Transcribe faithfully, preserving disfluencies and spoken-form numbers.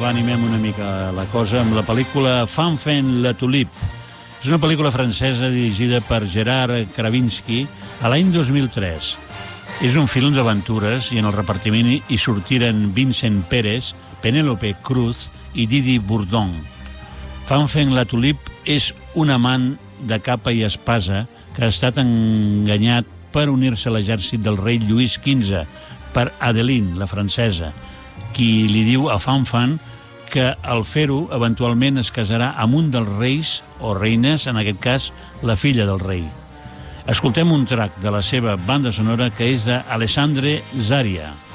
reanimem una mica la cosa amb la pel·lícula Fanfan la Tulipe. És una pel·lícula francesa dirigida per Gerard Krasinski a l'any dos mil tres. És un film d'aventures i en el repartiment hi sortiren Vincent Pérez, Penélope Cruz i Didi Bourdon. Fanfan la Tulipe és un amant de capa i espasa que ha estat enganyat per unir-se a l'exèrcit del rei Lluís quinze per Adeline, la francesa, qui li diu a Fanfan que al fer-ho eventualment es casarà amb un dels reis o reines, en aquest cas la filla del rei. Escoltem un track de la seva banda sonora que és d'Alessandre Zaria.